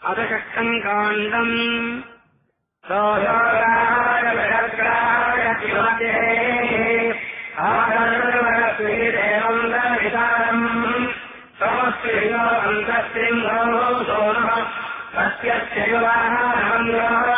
अथ षष्ठम् काण्डम् देवम् दर्शितारम् समस्त्रियो अन्तस्त्रिम् सोमः सत्यस्य युवाहारमन्द्रो